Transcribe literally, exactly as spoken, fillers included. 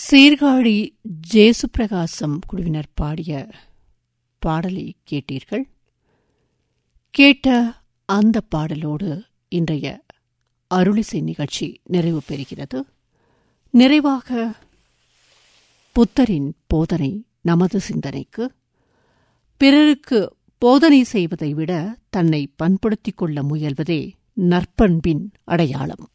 சீர்காழி ஜேசுப்பிரகாசம் குழுவினர் பாடிய பாடலை கேட்டீர்கள். கேட்ட அந்த பாடலோடு இன்றைய அருளிசை நிகழ்ச்சி நிறைவு பெறுகிறது. நிறைவாக புத்தரின் போதனை நமது சிந்தனைக்கு. பிறருக்கு போதனை செய்வதை விட தன்னை பண்படுத்திக் கொள்ள முயல்வதே நற்பண்பின் அடையாளம்.